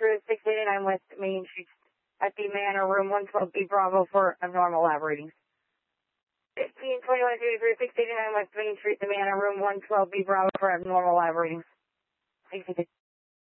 through 689 West Main Street at the Manor Room 112B Bravo for abnormal lab readings. 1521 689 West Main Street, the Manor Room 112B Bravo for abnormal lab readings.